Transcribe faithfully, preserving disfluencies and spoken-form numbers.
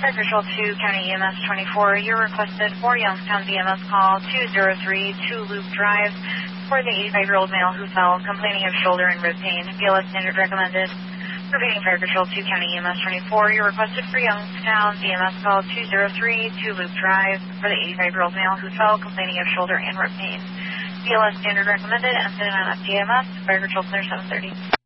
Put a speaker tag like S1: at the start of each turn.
S1: Fire Patrol two, County E M S twenty-four, you're requested for Youngstown B M S call two zero three two Loop Drive for the eighty-five-year-old male who fell complaining of shoulder and rib pain. B L S standard recommended. Repeating Fire Patrol two, County E M S twenty-four, you're requested for Youngstown B M S call two zero three two Loop Drive for the eighty-five-year-old male who fell complaining of shoulder and rib pain. B L S standard recommended, incident on F D M S, Fire Patrol clear seven thirty.